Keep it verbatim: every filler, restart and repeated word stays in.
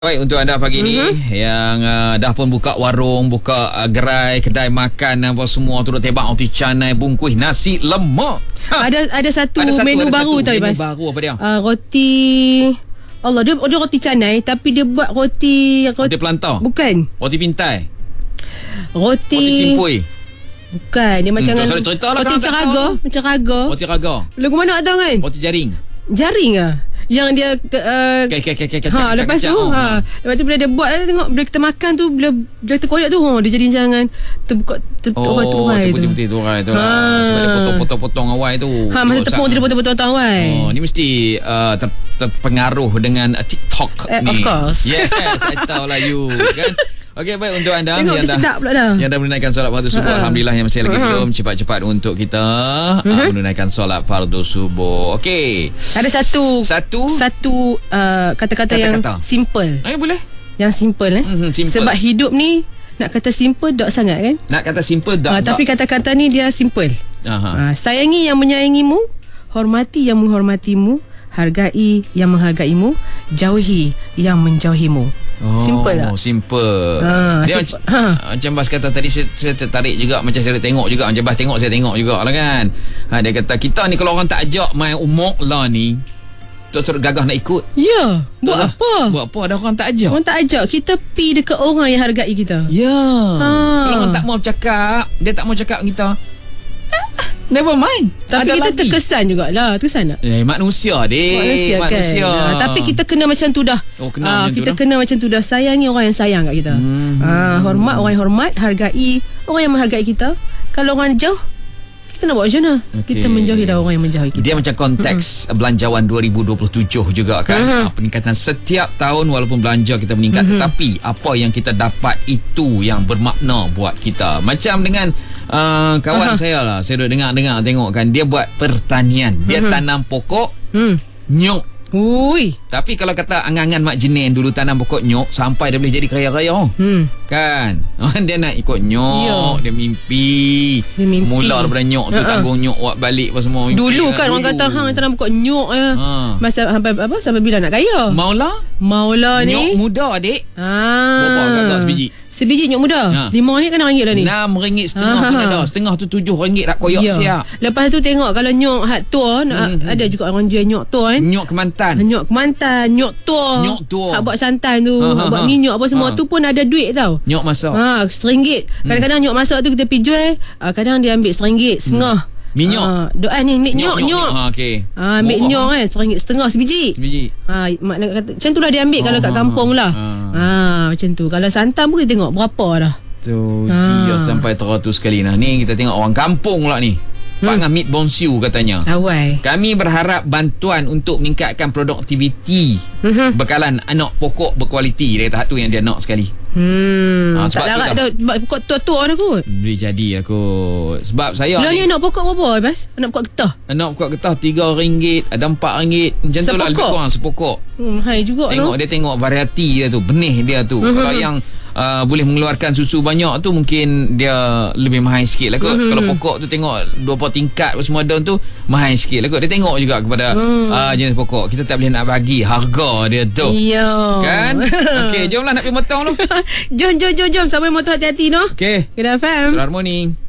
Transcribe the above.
Baik, untuk anda pagi ni uh-huh. yang uh, dah pun buka warung, buka uh, gerai, kedai makan apa semua tu dah tebak roti canai bungkus nasi lemak. Ha. Ada ada satu ada menu satu, baru tau Ibas. Menu baru apa dia? Uh, roti Allah dia dia roti canai tapi dia buat roti roti, roti pelantau. Bukan. Roti pintai. Roti Roti simpui. Bukan, dia macam hmm, kan, lah roti macam raga, macam raga. Roti raga. Lagu mana tak tahu kan? Roti jaring. Jaring ah. Yang dia uh, okay, okay, okay, okay, ha, lepas tu oh, ha, lepas tu bila dia buat tengok bila kita makan tu bila bila terkoyak tu ha, dia jadi jangan terbuka ter, oh, awal terurai tu. Putih-putih tu orang tu lah. Sebab dia potong-potong awal tu. Ha, masa tepung dia potong-potong awal. Oh, ni mesti uh, ter, terpengaruh dengan uh, TikTok eh, ni. Of course. Yes, I tahu lah you kan. Okey, baik untuk anda tengok yang dah dah. yang dah menunaikan solat fardu subuh. Uh-huh. Alhamdulillah yang masih lagi uh-huh. belum, cepat-cepat untuk kita uh-huh. uh, menunaikan solat fardu subuh. Okey. Ada satu satu satu uh, kata-kata, kata-kata yang simple. Eh, boleh. Yang simple eh. Mm-hmm, simple. Sebab hidup ni nak kata simple tak sangat kan? Nak kata simple tak. Uh, tapi kata-kata ni dia simple. Uh-huh. Uh, sayangi yang menyayangimu, hormati yang menghormatimu, hargai yang menghargaimu, jauhi yang menjauhimu. Oh, simple tak? Simple. Ha, dia simple. Macam, ha. macam Bas kata tadi saya, saya tertarik juga, macam saya tengok juga, macam Bas tengok saya tengok juga lah kan. Ha, dia kata kita ni kalau orang tak ajak main umok lah ni, tak suruh gagah nak ikut. Ya. Buat tak apa? Buat apa ada orang tak ajak? Orang tak ajak, kita pi dekat orang yang hargai kita. Ya. Ha. Kalau orang tak mau cakap, dia tak mau cakap kita, never mind. Tapi ada kita lagi. Terkesan jugalah. Terkesan tak? Eh, manusia deh. Manusia, manusia. Kan? Ha, tapi kita kena macam tu dah. Oh, kena ha, macam kita tu kena dah. macam tu dah. Sayangi orang yang sayang kat kita. Hmm. Ha, hormat orang yang hormat. Hargai orang yang menghargai kita. Kalau orang jauh, kita nak buat macam mana? Okay. Kita menjauhi dah orang yang menjauhi kita. Dia macam konteks mm-hmm. belanjawan dua ribu dua puluh tujuh juga kan. Mm-hmm. Ha, peningkatan setiap tahun walaupun belanja kita meningkat. Mm-hmm. Tetapi apa yang kita dapat itu yang bermakna buat kita. Macam dengan Uh, kawan uh-huh. saya lah, saya duduk dengar-dengar tengok kan, dia buat pertanian, dia uh-huh. tanam pokok hmm. nyok. Ui. Tapi kalau kata angan-angan mak jenin dulu tanam pokok nyok sampai dia boleh jadi kaya-kaya hmm. kan. Dia nak ikut nyok. Yo. Dia mimpi. Dia mimpi mula daripada nyok tu, uh-huh. tanggung nyok buat balik apa semua. Dulu kan, kan orang kata hang tanam pokok nyok ya. Ha. Masa sampai apa sampai bila nak kaya? Maulah. Maulah ni. Nyok muda adik. Ha. Berapa agak-agak sebiji? Sebiji nyok muda ha. lima ringgit kan ringgit lah ni. enam ringgit setengah ha. pun ada. Setengah tu tujuh ringgit nak koyak ya. siap. Lepas tu tengok kalau nyok hat tua hmm. ada juga orang jual nyok tua kan. Nyok Kemantan. Nyok Kemantan, nyok tua. Nyok tua. Hak buat santan tu, ha, ha, buat minyak apa semua ha. tu pun ada duit tau. Nyok masak. Ha, seringgit. Kadang-kadang nyok masak tu kita pergi jual, kadang dia ambil seringgit setengah. Hmm. Minyak. Ha, doa ni nyok nyok. nyok. Ha, okey. Ha, ambil nyok kan seringgit setengah sebiji. Sebiji. Ha, mak nak kata macam tulah dia ambil oh, kalau kat kampung lah. Ha. ha, macam tu. Kalau santan pun kita tengok berapa dah. Tu dia ha. sampai teratus kali nah. Ni kita tengok orang kampung pula ni. Hmm. Pak Ngamit Bonsiu katanya. Awai. Kami berharap bantuan untuk meningkatkan produktiviti uh-huh. bekalan anak pokok berkualiti. Dia kata tu yang dia nak sekali. Hmm. Ha, tak larat dah pokok tua-tua dah kot. Boleh jadi aku. Sebab saya Lah ni anak pokok berapa Bas? Anak pokok getah. Anak pokok getah tiga ringgit, ada empat ringgit. Macam tu lah lebih kurang sepokok. Hmm, hai juga tengok no? Dia tengok variety dia tu, benih dia tu. Uh-huh. Kalau yang Uh, boleh mengeluarkan susu banyak tu mungkin dia lebih mahal sikit lah kot. Mm-hmm. Kalau pokok tu tengok dua puluh tingkat semua daun tu mahal sikit lah kot. Dia tengok juga kepada mm. uh, jenis pokok. Kita tak boleh nak bagi harga dia tu. Iya. Kan? Okey, jomlah nak pergi motong tu. jom, jom, jom, jom. Sampai motor hati-hati no. Okey. Kedah F M. Suara Harmoni.